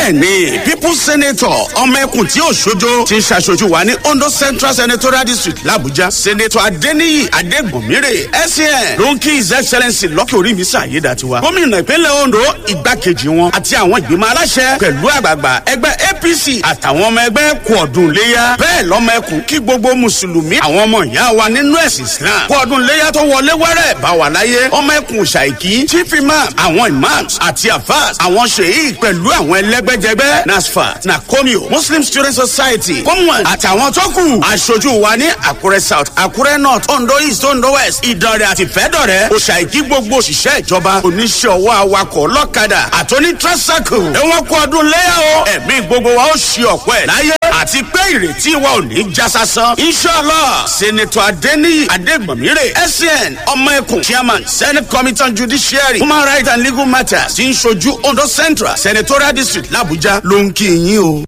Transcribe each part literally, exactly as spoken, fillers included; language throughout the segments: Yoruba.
bẹ́ẹ̀ni people senator ọmọ ẹkùn tí yóò ṣojo ti ṣàṣojú wa ní Ondo Central Senatorial District l'Abuja senator Adeniyi Adegbomire S A N ló ń kí his excellency lọ́kẹ́ orí mi sàyédà tiwa gómìnà ìpínlẹ̀ Ondo igbákejì wọn àti àwọn ìgbìmọ̀ aláṣẹ pẹ̀lú àgbààgbà ẹgbẹ́ A P C àtàwọn ọmọ ẹgbẹ́ kú ọdún léyà bẹ́ẹ̀ lọ́mọ ẹkùn kí gbogbo mùsùlùmí àwọn ọmọ ìyá wa nínú ẹ̀sìn Islam kú ọdún léyà tó wọlé wẹ́rẹ́ bá wà láyé ọmọ ẹkùn ṣàìkí chief imam àwọn imams àti afas àwọn sheik pẹ̀lú àwọn ẹlẹ́gbẹ́jẹgbẹ́ nasfat nakomio Muslim Student Society commonwealth àtàwọn tó kù aṣojú wa ní Àkúrẹ́ South Àkúrẹ́ North Ondo East Ondo West Ìdọ̀rẹ̀ àti Fẹ́dọ̀rẹ̀ òṣàìkí gbogbo òṣìṣẹ́ ìjọba oníṣẹ́ ọwọ́ awakọ̀ ọlọ́kadà àtọ́ní tricycle ẹ̀wọ̀n kú ọdún léyà o ẹ̀mí gbogbo wa ó ṣe ọ̀pọ̀ ẹ̀ láyé àti pé ìrètí wa ò ní já sásán inshallah senator Adeniyi Adegbomire S A N ọmọ ẹkùn chairman Senate Committee on Judiciary Human Rights and Legal Matters tí ń ṣojú Ondo Central Senatorial District l'Abuja ló ń kí yín o.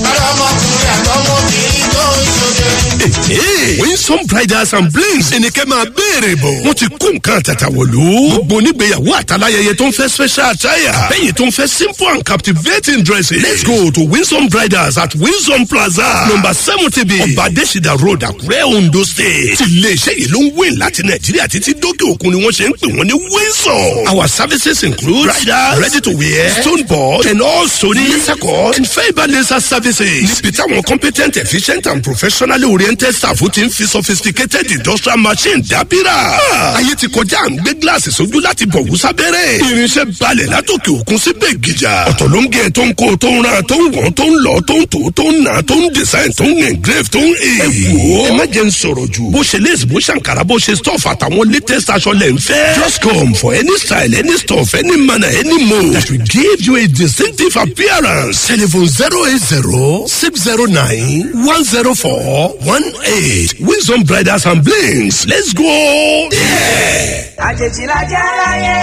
Winsome Bridals and Blings ẹnikẹ́ máa béèrè bọ̀. Wọ́n ti kó nǹkan àtàtà wọ̀lú. Gbogbo onígbéyàwó àtàláyẹyẹ tó ń fẹ́ special attire. Lẹ́yìn tó ń fẹ́ simple and captivating dresses. Let's go to Winsome Bridals at Winsome Plaza. Number seventy B. Ọba Adésìdá Road, Àkúrẹ́, Ondo State. Ti ilé-iṣẹ́ yìí ló ń wé láti Nàìjíríà títí dókè òkun ni wọ́n ṣe ń pè wọ́n ní Winsome. Our services include bridal, ready to wear, stone board, and also ní laser and fiber laser services. Níbi táwọn competent, efficient and professionally oriented staff ti ń fi sophisticated industrial machine dábìrà. Ayé ti kọjá à ń gbé gíláàsì sójú láti bọ̀ wúsá bẹ́rẹ̀. Irinṣẹ́ balẹ̀ látòkè òkun sí bègìjà. Ọ̀tọ̀ ló ń gé tó ń kó tó ń ra tó ń wọ̀n tó ń lọ tó ń tò tó ń nà tó ń design tó ń engrave tó ń he. Ẹ wò ó. Ẹ má jẹ́ ń sọ̀rọ̀ jù. Bó ṣe lace bó ṣàǹkàrà bó ṣe stuff àtàwọn latest aṣọ lẹ̀ ń fẹ́. Just come for any style any stuff any manner any mode that will give you a distinctive appearance. Telephone zero eight zero six zero nine one zero four one eight. Winsome Bridals and Blings. Let's go there. Àjèjì la jẹ́ láyé.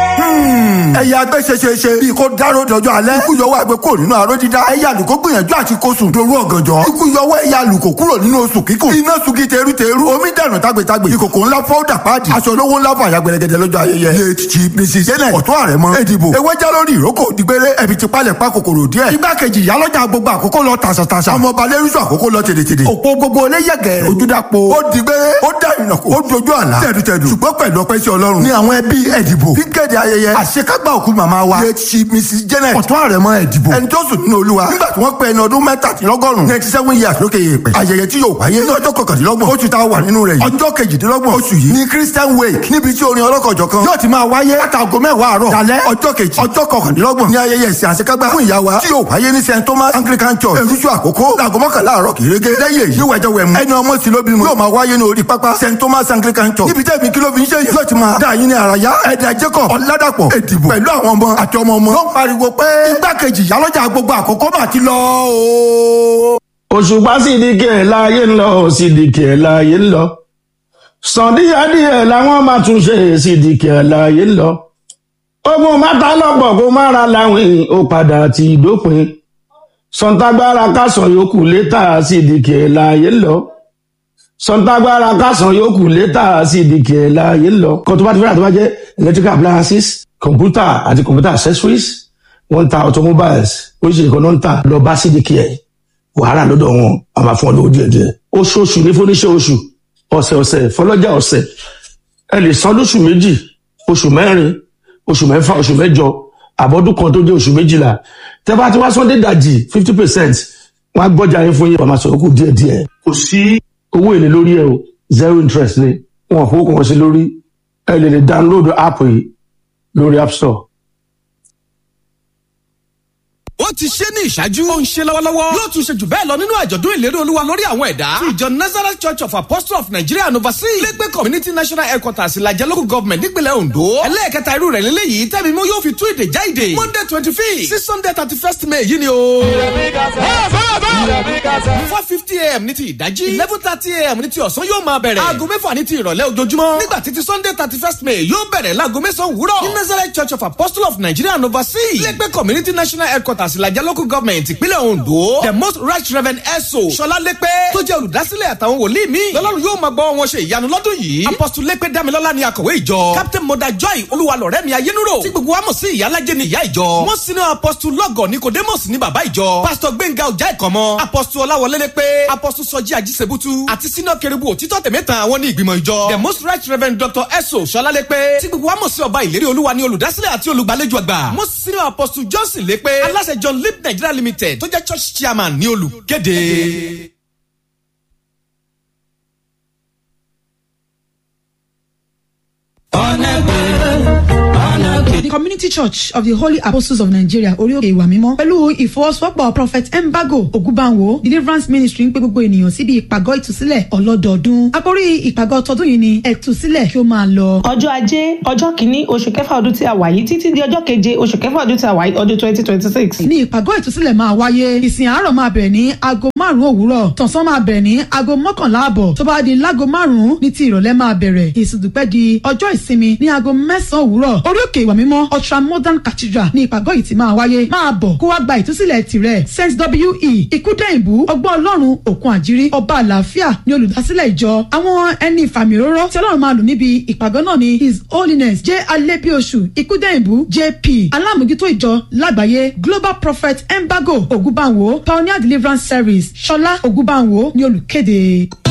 Ẹ̀yà àgbẹ̀ ṣeṣeṣe bíi kó dáró dọjọ́ alẹ́. Ikú yọwọ́ àgbẹ̀ kò nínú aró dídá. Ẹ̀yà àlùkò gbìyànjú àti kó sùn dorú ọ̀gànjọ́. Ikú yọwọ́ ẹ̀yà àlùkò kúrò nínú oṣù kíkùn. Iná sugi teruteru. Omi dànù tágbétágbé. Ìkòkò ńlá fọ́ọ̀dà páàdì. Aṣọ olówó ńlá fún àyà gbẹ̀rẹ̀gẹ̀dẹ̀ lọ́jọ́ ayẹyẹ. Late chief Missus Janet ọ̀tún àrẹ̀mọ. Èdìbò. Ewé já lórí ìrókò dìgbére. Ẹ̀bì ti palẹ̀ pa kòkòrò díẹ̀. Igbákejì ìyálọ́jà gbogbo àkókò lọ tàṣàtàṣà. Ọmọọba lẹ́rúṣọ àkókò lọ tèdètèdè. Òpó gbogbo oléyẹ̀gẹ̀ ojúdàpọ̀. Ó dìgbére. Ó dá ìrìnàkò. Ó dojú àlá. Tẹ̀dùtẹ̀dù. Ṣùgbọ́n pẹ̀lú ọpẹ́ sí Ọlọ́run. Ní àwọn ẹbí Èdìbò. Fíkéde ayẹyẹ. Àṣekágbá òkú màmá wa. Late chief Missus Janet ọ̀tún àrẹ̀mọ Èdìbò. Ẹni tó sùn nínú Olúwa. Nígbà tí wọ́n pé ẹni ọdún mẹ́tàdínlọ́gọ́rùn-ún. ninety seven years lókè yèèpẹ̀. Ayẹyẹ tí yóò wáyé ní ọjọ́ kọkàndínlọ́gbọ̀n. Oṣù tá a wà nínú rẹ̀ yìí. Ọjọ́ kejìdínlọ́gbọ̀n oṣù yìí. Ní Christian Wake. Níbi tí orin ọlọ́kọ̀jọ̀ kan. Yóò ti máa wáyé. Látago mẹ́wàá àárọ̀. Dalẹ́ ọjọ́ kejì. Ọjọ́ kọkàndínlọ́gbọ̀n. Ní ayẹyẹ ìsìn àṣekágbá fún ìyá wa. Tí yóò wáyé ní Saint Thomas Anglican Church. Èrúṣù àkókò. Láago mọ́kànlá àárọ̀ kìrẹ́gẹ́. Lẹ́yìn èyí wẹ̀jẹ̀ wẹ̀mú. Ẹni ọmọ sí lóbìnrin yóò máa wáyé ní orí pápá Saint Thomas Anglican Church. Níbi tẹ́ẹ̀mí kí ló fi ń ṣe yìí. Yóò ti máa dá yín ní àràyá. Ẹ̀dà Jacob Ọ̀làdàpọ̀ Èdìbò. Pẹ̀lú àwọn ọmọ àti ọmọ ọmọ. Ló ń pariwo pé igbákejì ìyálọ́jà gbogbo àkókò mà ti lọ o. Òṣùpá Sídìkì ẹ̀ láàyè ń lọ Sídìkì ẹ̀ láàyè ń lọ sàn díẹ̀díẹ̀ làwọn máa tún ṣe Sídìkì ẹ̀ láàyè ń lọ ogun mẹ́ta lọ́pọ̀ kó má ra láwìn ó padà ti dópin sọ̀ǹtàgbára kásán yòókù létà Sídìkì ẹ̀ láàyè ń lọ sọ̀ǹtàgbára kásán yòókù létà Sídìkì ẹ̀ láàyè ń lọ. Kó tó bá ti fẹ́ràn tó bá jẹ́ electrical appliances computer àti computer accessories wọ́n ń ta automobiles oríṣiríṣi kan náà ń tà lọ bá Sídìkì ẹ̀ wàhálà lọ́dọ̀ wọn a máa fún ọ lówó díẹ̀ díẹ̀ oṣooṣù ní fúnníṣẹ́ oṣù ọ̀sẹ̀ ọ̀sẹ̀ fọlọ́jà ọ̀sẹ̀ ẹ lè san lóṣù méjì oṣù mẹ́rin oṣù mẹ́fà oṣù mẹ́jọ àbọ̀dún kan tó jẹ́ oṣù méjìlá tẹ́ bá ti wá sọ́ndé dàjì fifty percent wọ́n á gbọ́jà yín fún yín wàá máa sọ̀rọ̀ kù díẹ̀ díẹ̀ kò sí owó èlé lórí ẹ o zero interest ni wọn kò kàn sí lórí ẹ lè lè download app yìí lórí app store. ó ti ṣe ní ìṣáájú. ó ń ṣe lọ́wọ́lọ́wọ́. yóò tún ṣe jù bẹ́ẹ̀ lọ nínú àjọ̀dún ìlérí olúwa lórí àwọn ẹ̀dá. ti ìjọ Nazareth Church of Apostles of Nigeria and overseas. lẹ́gbẹ́ community national headquarters ìlàjẹ local government nípínlẹ̀ Ondo. ẹlẹ́ẹ̀kẹta irú rẹ̀ lélẹ́yìí tẹ́mi mú yóò fi tú èdè já èdè. Monday twenty fifth sí Sunday thirty first May yìí ni o. four fifty a.m. ní ti ìdájí. eleven thirty a.m. ní ti ọ̀sán yóò máa bẹ̀rẹ̀. aago mẹ́fà ní ti ìrọ̀lẹ́ ojoojúmọ́. nígbà títí Sunday thirty first May yóò bẹ̀rẹ̀ láago mẹ́sàn-án òwúrọ̀. ní Nazareth Church of Apostles of Nigeria and overseas. lẹ́gbẹ́ community national headquarters àsìlájà local government ìpínlẹ̀ Ondo the most right reverend eso Ṣọlá Lépe tó jẹ́ olùdásílẹ̀ àtàwọn wòlíì mi lọ́lọ́run yóò máa gbọ́ wọn ṣe ìyanu lọ́dún yìí apostle Lépe Dámilọ́lá ni akọ̀wé ìjọ captain Moda Joy Olúwalọ̀rẹ́mi Ayénúrò tí gbogbo wa mọ̀ sí ìyálájẹ́ ni ìyá ìjọ wọ́n sinú apostle Lọ́gọ̀ Nicodemus ní bàbá ìjọ pastor Gbénga Ọjà Ìkọ̀mọ́ apostle Ọláwọlé Lépe apostle Sọjí Àjíṣebútú àti sínú kérúbù òtítọ́ tẹ̀mẹ́ta àwọn ní ìgbìmọ̀ ìjọ the most right reverend Doctor Eso Ṣọlá Lépe tí gbogbo wa mọ̀ sí ọba ìlérí olúwa ní olùdásílẹ̀ àti olùgbàlejò àgbà most senior apostle Johnson Lépe aláṣẹ John Lip Nigeria Limited tó jẹ́ church chairman ní olùkéde. The Community Church of the Holy Apostles of Nigeria Orí-Òkè Ìwà Mímọ́ pẹ̀lú ìfọwọ́sowọ́pọ̀ Prophet Mbago Ògúnbánwò Deliverance Ministry ń pè gbogbo ènìyàn síbi ìpàgọ́ ìtúsílẹ̀ ọlọ́dọọdún. Àkórí ìpàgọ́ tọdún yìí ni ẹ̀túsílẹ̀ kí ó máa lọ. Ọjọ́ Ajé ọjọ́ kìíní oṣù kẹfà ọdún tí a wà yìí títí di ọjọ́ keje oṣù kẹfà ọdún tí a wà yìí ọdún twenty twenty six. Ní ìpàgọ́ ìtúsílẹ̀ máa wáyé ìsìn àárọ̀ máa bẹ̀rẹ̀ ní aago márùn-ún òwúrọ̀ tọ̀sán máa bẹ̀rẹ̀ ní aago mọ́kànlá àbọ̀ tó bá di láago márùn-ún ní ti ìrọ̀lẹ́ máa bẹ̀rẹ̀ ìsìndùpẹ́ di ọjọ́ ìsinmi ní aago mẹ́sàn-án òwúrọ̀ Orí-Òkè Ìwà Mímọ́ Ultra Modern Cathedral ní ìpàgọ́ yìí ti máa wáyé máa bọ̀ kó wá gba ìtúsílẹ̀ tirẹ̀ Saint W E Ikúdẹ̀yìnbú ọgbọ́n Ọlọ́run òkun àjírí ọba àlàáfíà ní olùdásílẹ̀ ìjọ àwọn ẹni ìfàmì òróró tí Ọlọ́run máa lò níbi ìpàgọ́ náà ni His Holiness J Alebiosu Ikúdẹ̀yìnbú J P alámòjútó ìjọ lágbàáyé Global Prophet Mbago Ògúnbánwò Pioneer Deliverance Service Ṣọlá Ògúnbánwò ní olùkéde.